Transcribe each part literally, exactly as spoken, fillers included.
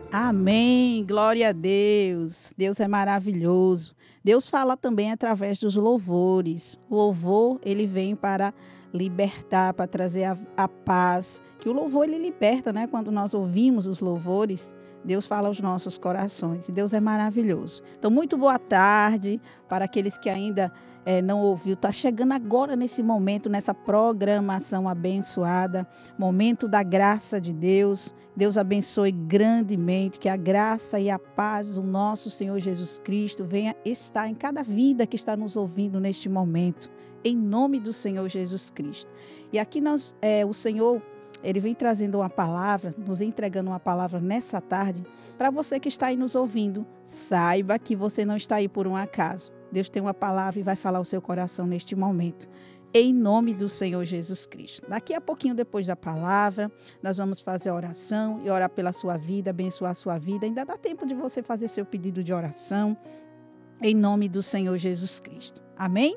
Amém, glória a Deus. Deus é maravilhoso. Deus fala também através dos louvores. O louvor, ele vem para libertar, para trazer a, a paz. Que o louvor, ele liberta, né? Quando nós ouvimos os louvores, Deus fala aos nossos corações. E Deus é maravilhoso. Então, muito boa tarde para aqueles que ainda eh, não ouviu. Está chegando agora nesse momento, nessa programação abençoada. Momento da graça de Deus. Deus abençoe grandemente, que a graça e a paz do nosso Senhor Jesus Cristo venha estar em cada vida que está nos ouvindo neste momento, em nome do Senhor Jesus Cristo. E aqui nós, é, o Senhor, Ele vem trazendo uma palavra, nos entregando uma palavra nessa tarde, para você que está aí nos ouvindo, saiba que você não está aí por um acaso. Deus tem uma palavra e vai falar ao seu coração neste momento. Em nome do Senhor Jesus Cristo. Daqui a pouquinho, depois da palavra, nós vamos fazer a oração e orar pela sua vida, abençoar a sua vida. Ainda dá tempo de você fazer seu pedido de oração, em nome do Senhor Jesus Cristo. Amém?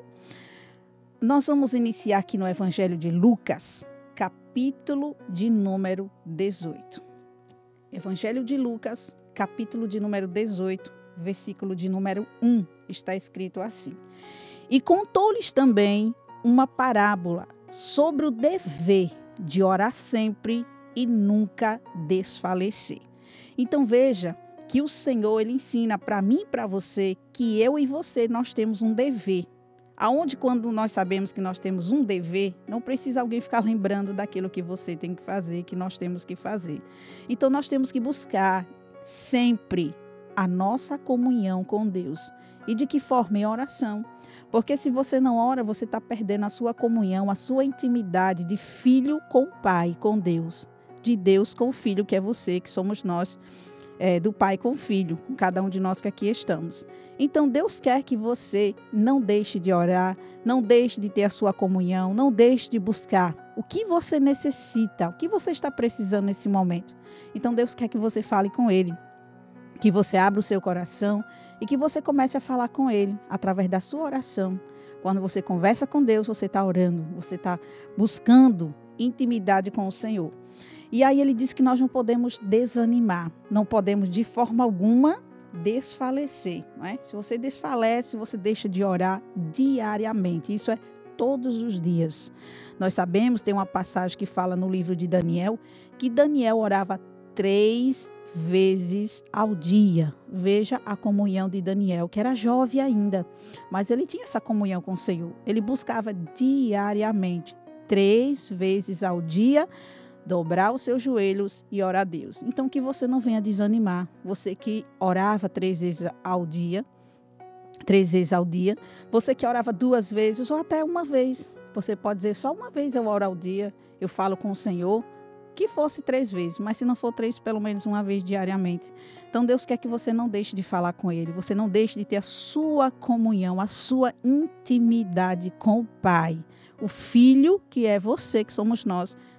Nós vamos iniciar aqui no Evangelho de Lucas, capítulo de número dezoito. Evangelho de Lucas, capítulo de número dezoito, versículo de número um, está escrito assim. E contou-lhes também uma parábola sobre o dever de orar sempre e nunca desfalecer. Então veja que o Senhor, Ele ensina para mim e para você que eu e você, nós temos um dever. Aonde quando nós sabemos que nós temos um dever, não precisa alguém ficar lembrando daquilo que você tem que fazer, que nós temos que fazer. Então nós temos que buscar sempre a nossa comunhão com Deus. E de que forma? Em oração. Porque se você não ora, você está perdendo a sua comunhão, a sua intimidade de filho com o Pai, com Deus. De Deus com o Filho, que é você, que somos nós, é, do Pai com o Filho, com cada um de nós que aqui estamos. Então, Deus quer que você não deixe de orar, não deixe de ter a sua comunhão, não deixe de buscar o que você necessita, o que você está precisando nesse momento. Então, Deus quer que você fale com Ele, que você abra o seu coração e que você comece a falar com Ele através da sua oração. Quando você conversa com Deus, você está orando, você está buscando intimidade com o Senhor. E aí ele diz que nós não podemos desanimar, não podemos de forma alguma desfalecer. Não é? Se você desfalece, você deixa de orar diariamente. Isso é todos os dias. Nós sabemos, tem uma passagem que fala no livro de Daniel, que Daniel orava três vezes ao dia. Veja a comunhão de Daniel, que era jovem ainda, mas ele tinha essa comunhão com o Senhor. Ele buscava diariamente, três vezes ao dia, dobrar os seus joelhos e orar a Deus. Então que você não venha desanimar. Você que orava três vezes ao dia, três vezes ao dia, você que orava duas vezes ou até uma vez. Você pode dizer, só uma vez eu oro ao dia, eu falo com o Senhor. Que fosse três vezes, mas se não for três, pelo menos uma vez diariamente. Então Deus quer que você não deixe de falar com Ele, você não deixe de ter a sua comunhão, a sua intimidade com o Pai. O Filho, que é você, que somos nós,